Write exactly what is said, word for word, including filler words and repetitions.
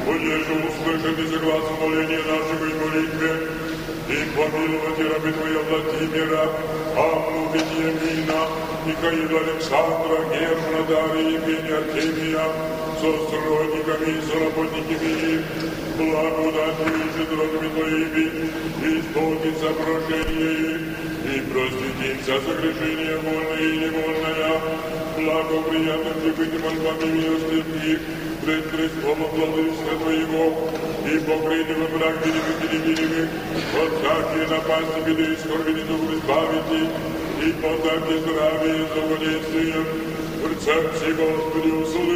Понеже услышать и глаз моления нашего и молитве, и помиловать и рабы Твоя Владимира, Анну Вениамина, Михаила Александра, Германа, Дарья, Евгения, Артемия, со сродниками и соработниками их, благодатью и щедротами Твоими, исполнится прошение их, и проститимся согрешения вольное и невольное, благоприятным же быть мольбами милостив их, пред Христом владычества Твоего, и покрытым и брак невидимых, от всякие напасти, беды и скорби не дух избавите, и подайте здравие за водействием, в сердце Господи услыши.